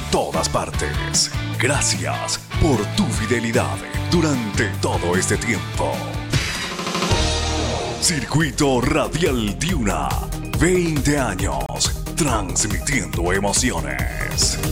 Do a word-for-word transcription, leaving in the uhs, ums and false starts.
todas partes. Gracias por tu fidelidad durante todo este tiempo. Circuito Radial Diuna, veinte años transmitiendo emociones.